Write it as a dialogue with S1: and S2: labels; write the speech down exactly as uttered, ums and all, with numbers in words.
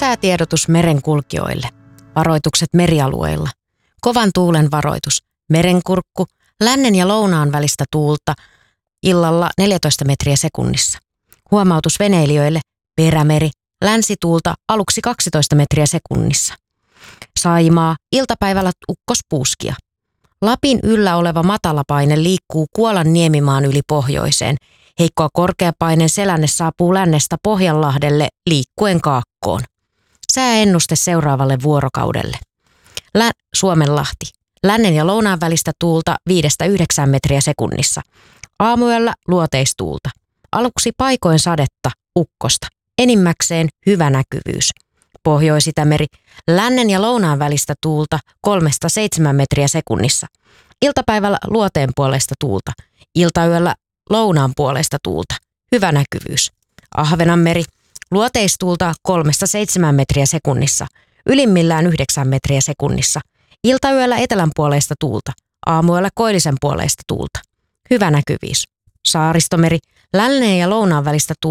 S1: Säätiedotus merenkulkijoille. Varoitukset merialueilla. Kovan tuulen varoitus. Merenkurkku. Lännen ja lounaan välistä tuulta. Illalla neljätoista metriä sekunnissa. Huomautus veneilijöille. Perämeri. Länsituulta aluksi kaksitoista metriä sekunnissa. Saimaa. Iltapäivällä ukkospuuskia. Lapin yllä oleva matalapaine liikkuu Kuolan niemimaan yli pohjoiseen. Heikkoa korkeapaineen selänne saapuu lännestä Pohjanlahdelle liikkuen kaakkoon. Sääennuste seuraavalle vuorokaudelle. Lä- Suomenlahti. Lännen ja lounaan välistä tuulta viidestä yhdeksään metriä sekunnissa. Aamuyöllä luoteistuulta. Aluksi paikoin sadetta, ukkosta. Enimmäkseen hyvä näkyvyys. Pohjois-Itämeri. Lännen ja lounaan välistä tuulta kolmesta seitsemään metriä sekunnissa. Iltapäivällä luoteen puolesta tuulta. Iltayöllä lounaan puolesta tuulta. Hyvä näkyvyys. Ahvenanmeri. Luoteistuulta kolmesta seitsemään metriä sekunnissa. Ylimmillään yhdeksän metriä sekunnissa. Iltayöllä etelän puolesta tuulta. Aamuyöllä koillisen puolesta tuulta. Hyvä näkyvyys. Saaristomeri. Lännen ja lounaan välistä tuulta.